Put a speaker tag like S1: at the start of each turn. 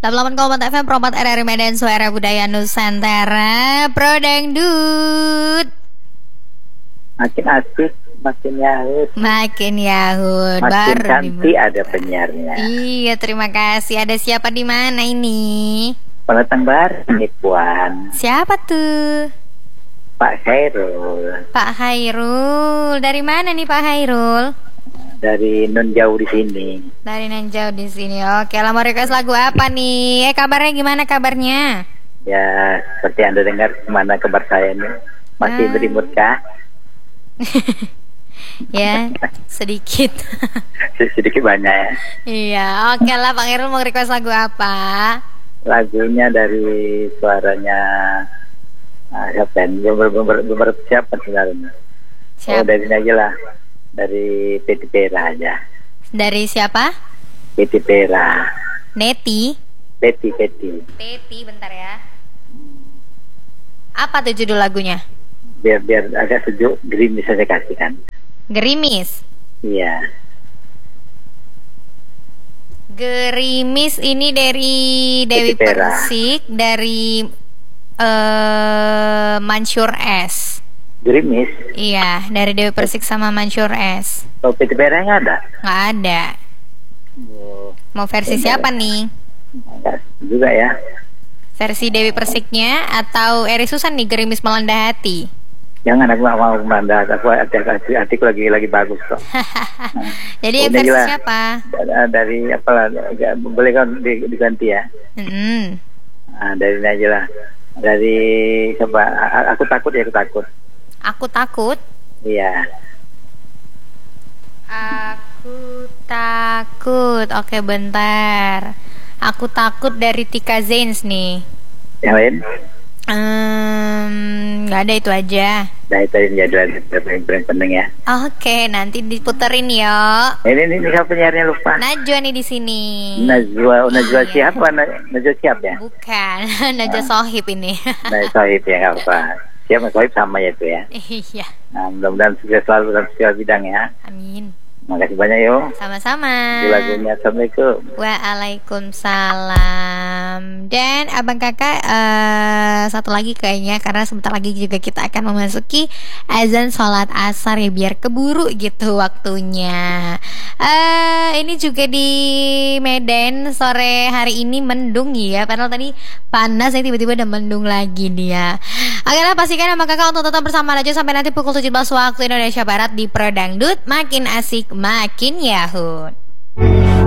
S1: 88,4 FM Pro 4 RRI Medan, Suara Budaya Nusantara. Pro Dangdut.
S2: Makin asik, makin yahut.
S1: Makin yahut.
S2: Makin
S1: Baru
S2: cantik ada penyiarnya.
S1: Iya, terima kasih. Ada siapa di mana ini?
S2: Pendatang baru nih Puan.
S1: Siapa tuh?
S2: Pak Khairul.
S1: Pak Khairul. Dari mana nih Pak Khairul?
S2: Dari non jauh di sini.
S1: Dari nan jauh di sini. Oke, lah mau request lagu apa nih? Kabarnya gimana kabarnya?
S2: Ya, seperti Anda dengar, kemana kabar saya nih? Masih berimut kah?
S1: Ya, sedikit.
S2: Sedikit banyak ya.
S1: Iya, oke lah Pak Khairul mau request lagu apa?
S2: Lagunya dari suaranya siapa? Beberapa siapa sebenarnya? Oh, dari ini aja lah. Dari Peti Pera aja.
S1: Dari siapa?
S2: Peti Pera.
S1: Neti.
S2: Peti.
S1: Peti, bentar ya. Apa tuh judul lagunya?
S2: Biar agak sejuk, gerimis saya kasihkan.
S1: Gerimis.
S2: Iya.
S1: Gerimis ini dari Dewi
S2: Peti Pera.
S1: Persik, dari Mansur S.
S2: Gerimis.
S1: Iya, dari Dewi Persik sama Mansur S.
S2: Oh, Peti Pera nggak ada?
S1: Nggak ada.
S2: Oh,
S1: Mau versi siapa nih?
S2: enggak juga ya.
S1: Versi Dewi Persiknya atau Eri Susan nih, Gerimis Melanda Hati?
S2: Jangan, aku nggak mau melanda. Aku hatiku lagi bagus kok.
S1: Jadi yang
S2: Udah
S1: versi
S2: gila.
S1: siapa?
S2: Dari apalah, boleh kan diganti ya? Dari ini aja lah. Dari coba, aku takut.
S1: Aku takut.
S2: Iya.
S1: Aku takut. Oke, bentar. Aku takut dari Tika Zains nih.
S2: Yang lain?
S1: Nggak ada, itu aja.
S2: Nah, itu jadwal penting ya.
S1: Oke, nanti diputerin ya.
S2: Ini siapa penyiarnya lupa?
S1: Najwa nih di sini.
S2: Najwa
S1: Iya.
S2: siapa? Najwa siapa ya?
S1: Bukan, Najwa Sohib ini.
S2: Najwa Sohib ya, nggak apa. Siapa Sohib sama ya itu ya.
S1: Iya,
S2: Nah, mudah-mudahan sukses selalu dalam segala bidang ya.
S1: amin.
S2: Makasih banyak yo.
S1: Sama-sama.
S2: Itu lagunya. Assalamualaikum.
S1: Waalaikumsalam. Dan abang kakak satu lagi kayaknya, karena sebentar lagi juga kita akan memasuki azan sholat asar ya, biar keburu gitu waktunya. Ini juga di Medan sore hari ini mendung ya, padahal tadi panas ya, tiba-tiba udah mendung lagi dia. Akhirnya pastikan abang kakak untuk tetap bersama Rajo sampai nanti pukul 17 waktu Indonesia Barat di Pro Dangdut, makin asik makin yahut.